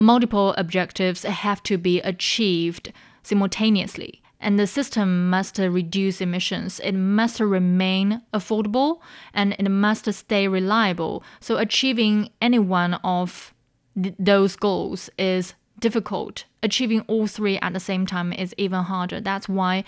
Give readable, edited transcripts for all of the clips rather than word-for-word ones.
multiple objectives have to be achieved simultaneously. And the system must reduce emissions. It must remain affordable, and it must stay reliable. So achieving any one of those goals is difficult. Achieving all three at the same time is even harder. That's why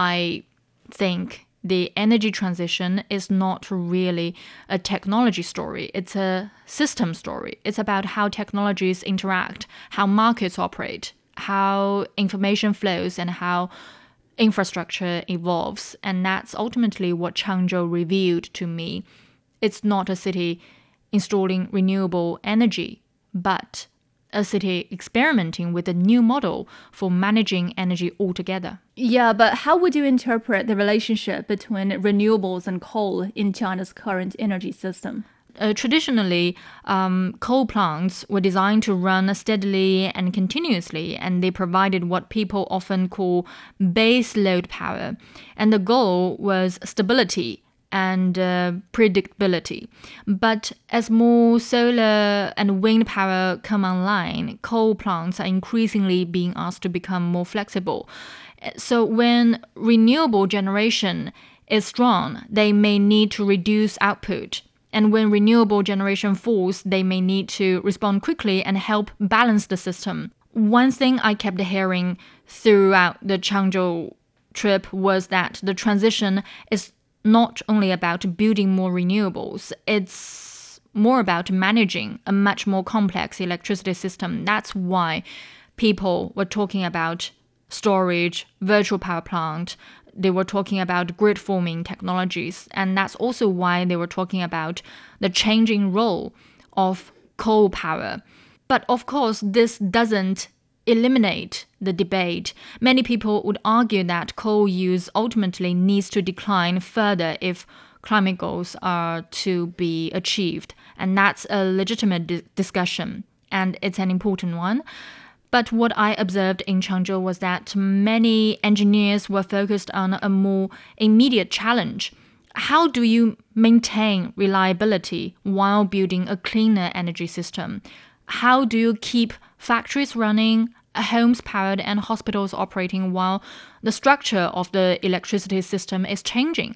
I think the energy transition is not really a technology story. It's a system story. It's about how technologies interact, how markets operate, how information flows, and how infrastructure evolves. And that's ultimately what Changzhou revealed to me. It's not a city installing renewable energy, but a city experimenting with a new model for managing energy altogether. Yeah, but how would you interpret the relationship between renewables and coal in China's current energy system? Traditionally, coal plants were designed to run steadily and continuously, and they provided what people often call base load power. And the goal was stability and predictability. But as more solar and wind power come online, coal plants are increasingly being asked to become more flexible. So when renewable generation is strong, they may need to reduce output. And when renewable generation falls, they may need to respond quickly and help balance the system. One thing I kept hearing throughout the Changzhou trip was that the transition is not only about building more renewables, it's more about managing a much more complex electricity system. That's why people were talking about storage, virtual power plant. They were talking about grid forming technologies. And that's also why they were talking about the changing role of coal power. But of course, this doesn't eliminate the debate. Many people would argue that coal use ultimately needs to decline further if climate goals are to be achieved. And that's a legitimate discussion, and it's an important one. But what I observed in Changzhou was that many engineers were focused on a more immediate challenge. How do you maintain reliability while building a cleaner energy system? How do you keep factories running, homes powered, and hospitals operating while the structure of the electricity system is changing?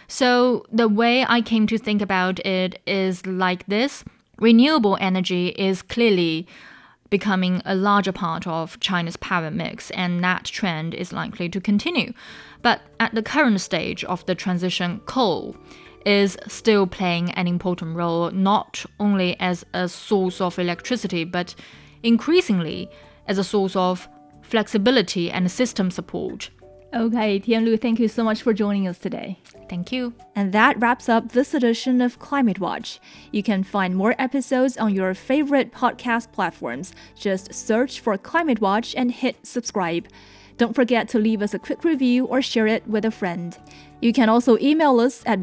So the way I came to think about it is like this. Renewable energy is clearly becoming a larger part of China's power mix, and that trend is likely to continue. But at the current stage of the transition, coal is still playing an important role, not only as a source of electricity, but increasingly as a source of flexibility and system support. Okay, Tianlu, thank you so much for joining us today. Thank you. And that wraps up this edition of Climate Watch. You can find more episodes on your favorite podcast platforms. Just search for Climate Watch and hit subscribe. Don't forget to leave us a quick review or share it with a friend. You can also email us at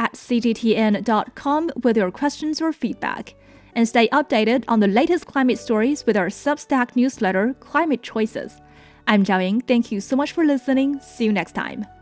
radio@cgtn.com with your questions or feedback. And stay updated on the latest climate stories with our Substack newsletter, Climate Choices. I'm Zhao Ying. Thank you so much for listening. See you next time.